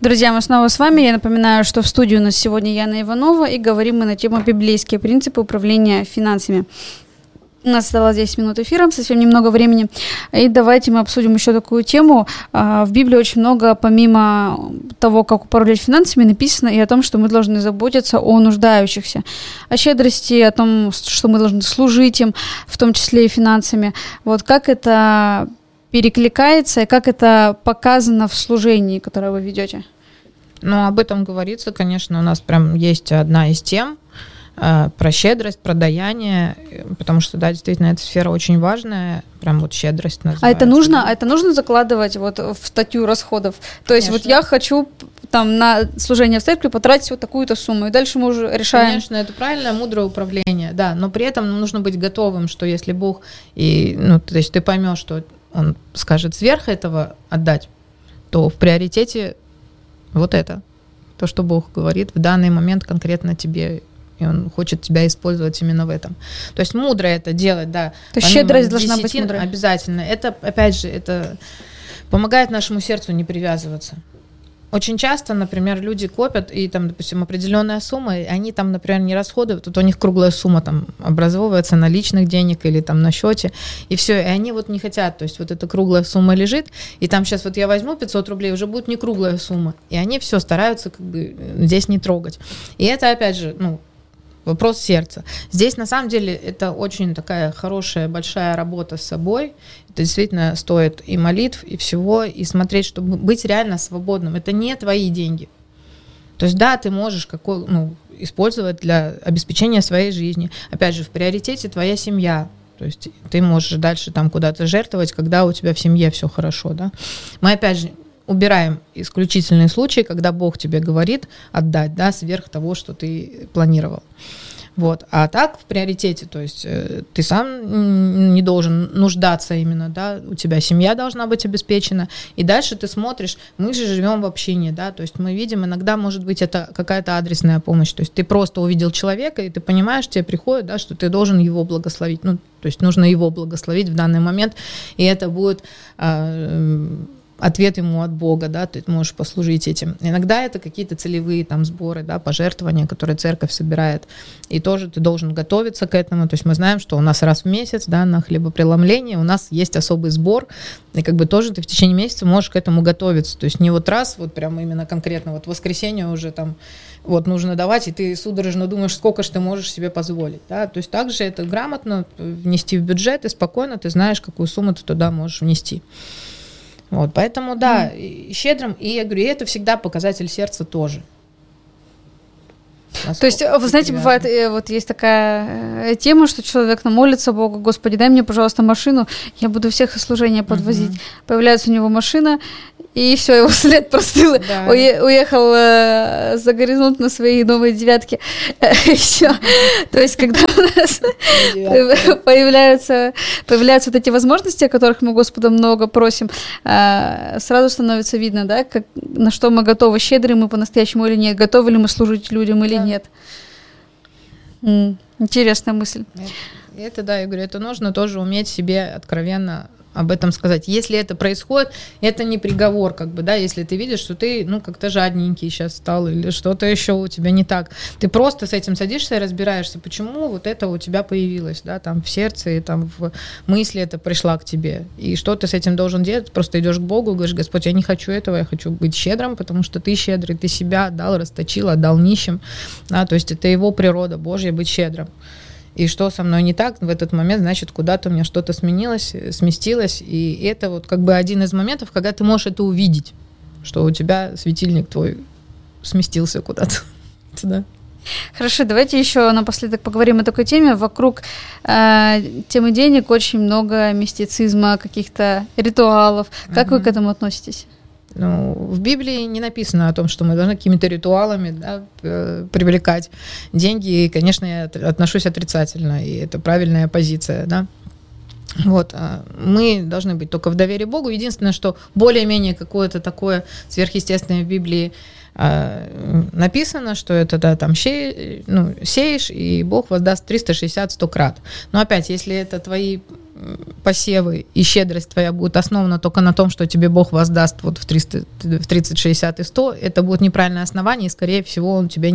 Друзья, мы снова с вами. Я напоминаю, что в студии у нас сегодня Яна Иванова, и говорим мы на тему «Библейские принципы управления финансами». У нас осталось 10 минут эфира, совсем немного времени. И давайте мы обсудим еще такую тему. В Библии очень много, помимо того, как управлять финансами, написано и о том, что мы должны заботиться о нуждающихся, о щедрости, о том, что мы должны служить им, в том числе и финансами. Вот как это перекликается и как это показано в служении, которое вы ведете? Ну, об этом говорится, конечно, у нас прям есть одна из тем про щедрость, про даяние, потому что, да, действительно, эта сфера очень важная, прям вот щедрость называется. А это нужно закладывать вот в статью расходов? То есть вот я хочу там на служение в церкви потратить вот такую-то сумму, и дальше мы уже решаем. Конечно, это правильное, мудрое управление, да, но при этом нужно быть готовым, что если Бог, то есть ты поймешь, что Он скажет сверх этого отдать, то в приоритете вот это, то, что Бог говорит в данный момент конкретно тебе, и Он хочет тебя использовать именно в этом. То есть мудро это делать, да. То есть щедрость должна быть мудрой. Обязательно. Это, опять же, это помогает нашему сердцу не привязываться. Очень часто, например, люди копят, и там, допустим, определенная сумма, и они там, например, не расходуют, вот у них круглая сумма там образовывается наличных денег или там на счете, и все, и они вот не хотят, то есть вот эта круглая сумма лежит, и там сейчас вот я возьму 500 рублей, уже будет не круглая сумма, и они все стараются как бы здесь не трогать. И это, опять же, вопрос сердца. Здесь, на самом деле, это очень такая хорошая, большая работа с собой. Это действительно стоит и молитв, и всего, и смотреть, чтобы быть реально свободным. Это не твои деньги. То есть, да, ты можешь использовать для обеспечения своей жизни. Опять же, в приоритете твоя семья. То есть, ты можешь дальше там куда-то жертвовать, когда у тебя в семье все хорошо, да. Мы, опять же, убираем исключительные случаи, когда Бог тебе говорит отдать, да, сверх того, что ты планировал. Вот. А так в приоритете, то есть ты сам не должен нуждаться именно, да, у тебя семья должна быть обеспечена, и дальше ты смотришь, мы же живем в общине, да, то есть мы видим, иногда может быть это какая-то адресная помощь, то есть ты просто увидел человека, и ты понимаешь, тебе приходит, да, что ты должен его благословить, то есть нужно его благословить в данный момент, и это будет ответ ему от Бога, да, ты можешь послужить этим. Иногда это какие-то целевые там сборы, да, пожертвования, которые церковь собирает, и тоже ты должен готовиться к этому, то есть мы знаем, что у нас раз в месяц, да, на хлебопреломление у нас есть особый сбор, и как бы тоже ты в течение месяца можешь к этому готовиться, то есть не вот раз, вот прямо именно конкретно, вот в воскресенье уже там вот нужно давать, и ты судорожно думаешь, сколько же ты можешь себе позволить, да, то есть также это грамотно внести в бюджет, и спокойно ты знаешь, какую сумму ты туда можешь внести. Вот, поэтому, да, щедрым, и я говорю, и это всегда показатель сердца тоже. То есть, вы знаете, бывает, вот есть такая тема, что человек молится Богу: Господи, дай мне, пожалуйста, машину, я буду всех служения подвозить. Появляется у него машина, и все, его след простыл, да. Уехал за горизонт на своей новой девятке, и все. То есть, когда у нас появляются вот эти возможности, о которых мы Господа много просим, сразу становится видно, да, на что мы готовы, щедры мы по-настоящему или нет, готовы ли мы служить людям или нет. Интересная мысль. Это, да, я говорю, это нужно тоже уметь себе откровенно об этом сказать. Если это происходит, это не приговор, как бы, да, если ты видишь, что ты, как-то жадненький сейчас стал, или что-то еще у тебя не так. Ты просто с этим садишься и разбираешься, почему вот это у тебя появилось, да, там в сердце, и там в мысли это пришла к тебе. И что ты с этим должен делать? Просто идешь к Богу и говоришь: Господь, я не хочу этого, я хочу быть щедрым, потому что ты щедрый, ты себя отдал, расточил, отдал нищим, да, то есть это его природа Божья быть щедрым. И что со мной не так в этот момент, значит, куда-то у меня что-то сместилось, и это вот как бы один из моментов, когда ты можешь это увидеть, что у тебя светильник твой сместился куда-то туда. Хорошо, давайте еще напоследок поговорим о такой теме. Вокруг темы денег очень много мистицизма, каких-то ритуалов. Как вы к этому относитесь? В Библии не написано о том, что мы должны какими-то ритуалами, да, привлекать деньги, и, конечно, я отношусь отрицательно, и это правильная позиция, да. Вот, мы должны быть только в доверии Богу. Единственное, что более-менее какое-то такое сверхъестественное в Библии написано, что это, да, там сеешь, и Бог воздаст 360-100 крат. Но опять, если это твои посевы и щедрость твоя будет основана только на том, что тебе Бог воздаст вот в 30, 60 и 100, это будет неправильное основание, и, скорее всего, он тебе,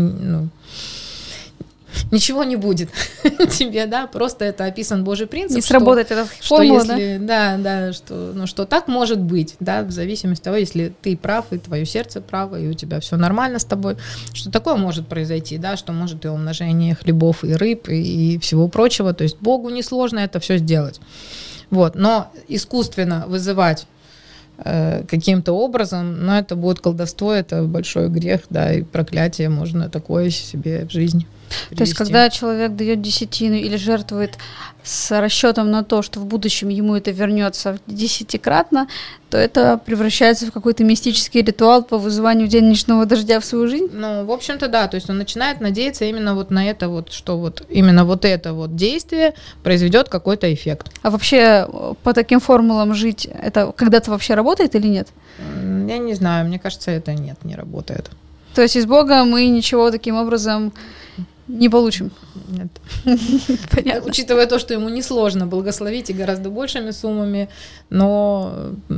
ничего не будет тебе, да, просто это описан Божий принцип. Не сработает эта формула, что если, да, что так может быть, да, в зависимости от того, если ты прав, и твое сердце право, и у тебя все нормально с тобой, что такое может произойти, да, что может и умножение хлебов, и рыб, и всего прочего, то есть Богу несложно это все сделать, вот, но искусственно вызывать каким-то образом, но это будет колдовство, это большой грех, да, и проклятие можно такое себе в жизнь привести. То есть, когда человек дает десятину или жертвует с расчетом на то, что в будущем ему это вернется десятикратно, то это превращается в какой-то мистический ритуал по вызыванию денежного дождя в свою жизнь? Ну, в общем-то, да, то есть он начинает надеяться именно вот на это вот, что вот именно вот это вот действие произведет какой-то эффект. А вообще по таким формулам жить, это когда-то вообще работает или нет? Я не знаю, мне кажется, это нет, не работает. То есть из Бога мы ничего таким образом не получим? Нет. Понятно. Учитывая то, что ему несложно благословить и гораздо большими суммами, но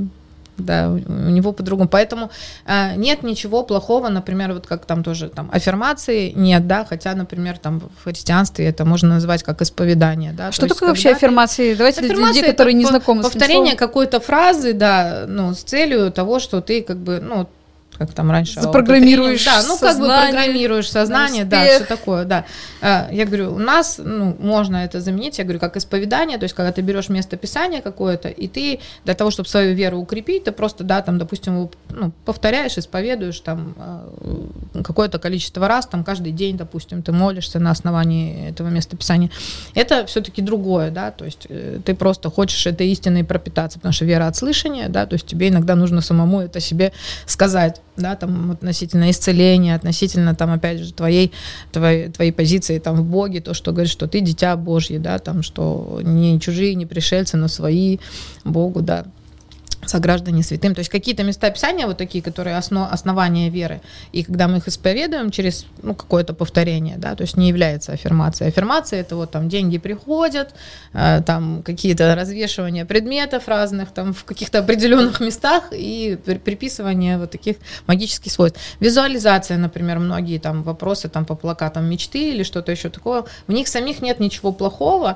да, у него по-другому. Поэтому нет ничего плохого, например, вот как там тоже там аффирмации нет, да, хотя, например, там в христианстве это можно назвать как исповедание, да. Что такое вообще аффирмации? Давайте для людей, которые не знакомы с этим словом. Повторение какой-то фразы, да, ну, с целью того, что ты как бы, ну, как там раньше. Запрограммируешь да, ну как бы программируешь сознание, да, все такое, да. Я говорю, у нас, ну, можно это заменить, я говорю, как исповедание, то есть когда ты берешь место Писания какое-то, и ты для того, чтобы свою веру укрепить, ты просто, да, там, допустим, ну, повторяешь, исповедуешь там какое-то количество раз, там каждый день, допустим, ты молишься на основании этого места Писания. Это все-таки другое, да, то есть ты просто хочешь этой истиной пропитаться, потому что вера от слышания, да, то есть тебе иногда нужно самому это себе сказать, да, там относительно исцеления, относительно там опять же твоей позиции там в Боге, то, что говорит, что ты дитя Божье, да, там, что не чужие, не пришельцы, но свои Богу, да, сограждане святым. То есть какие-то места Писания вот такие, которые основания веры, и когда мы их исповедуем через, ну, какое-то повторение, да, то есть не является аффирмацией. Аффирмация — это вот там деньги приходят, там какие-то развешивания предметов разных, там в каких-то определенных местах и приписывание вот таких магических свойств. Визуализация, например, многие там вопросы там по плакатам мечты или что-то еще такое, в них самих нет ничего плохого,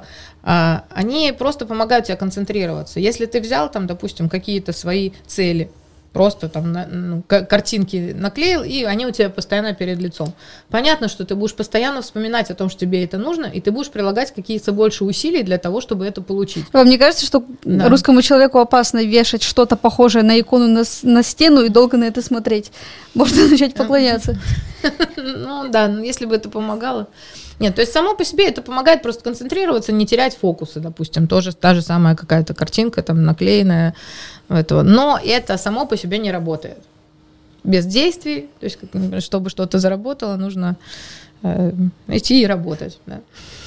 они просто помогают тебе концентрироваться. Если ты взял там, допустим, какие-то свои цели, просто там картинки наклеил, и они у тебя постоянно перед лицом. Понятно, что ты будешь постоянно вспоминать о том, что тебе это нужно, и ты будешь прилагать какие-то больше усилий для того, чтобы это получить. Вам не кажется, что русскому человеку опасно вешать что-то похожее на икону на стену и долго на это смотреть? Можно начать поклоняться. Ну да, если бы это помогало. Нет, то есть само по себе это помогает просто концентрироваться, не терять фокусы, допустим, тоже та же самая какая-то картинка там наклеенная, этого. Но это само по себе не работает. Без действий, то есть чтобы что-то заработало, нужно идти и работать. Да.